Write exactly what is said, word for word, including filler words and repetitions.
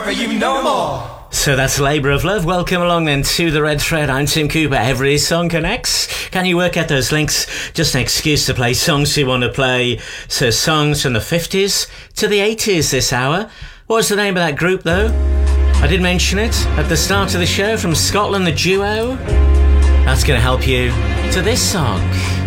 for you no more. So that's Labour of Love. Welcome along then to The Red Thread. I'm Tim Cooper. Every song connects. Can you work out those links? Just an excuse to play songs you want to play. So songs from the fifties to the eighties this hour. What's the name of that group though? I did mention it at the start of the show. From Scotland, the duo. That's going to help you to this song.